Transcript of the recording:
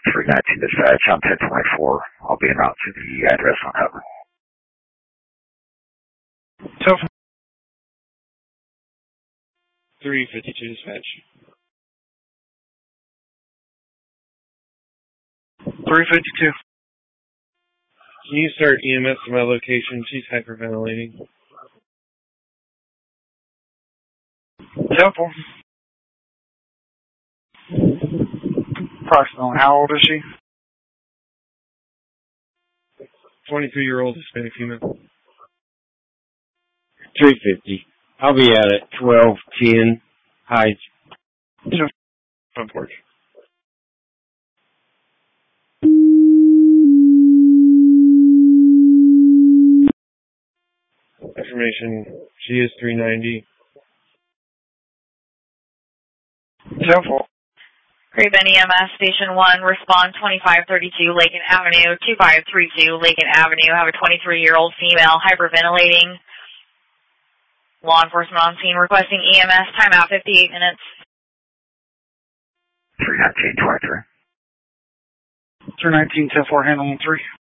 319 dispatch, I'm 1024. I'll be en route to the address on cover. Telephone. 352 dispatch. 352. Can you start EMS to my location? She's hyperventilating. Telephone. Approximately how old is she? 23-year-old Hispanic female. 350. I'll be out at 1210 Heights. Front porch. Information. She is 390. Telephone. Great Bend EMS Station 1, respond 2532 Lakin Avenue, 2532 Lakin Avenue. Have a 23-year-old female hyperventilating. Law enforcement on scene requesting EMS. Timeout 58 minutes. 319 23. 319 10-4 handling 3.